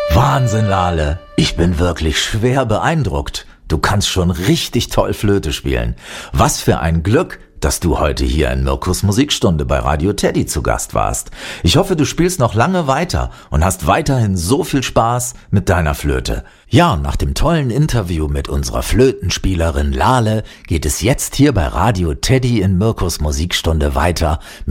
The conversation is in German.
Wahnsinn, Lale. Ich bin wirklich schwer beeindruckt. Du kannst schon richtig toll Flöte spielen. Was für ein Glück, dass du heute hier in Mirkus Musikstunde bei Radio Teddy zu Gast warst. Ich hoffe, du spielst noch lange weiter und hast weiterhin so viel Spaß mit deiner Flöte. Ja, nach dem tollen Interview mit unserer Flötenspielerin Lale geht es jetzt hier bei Radio Teddy in Mirkus Musikstunde weiter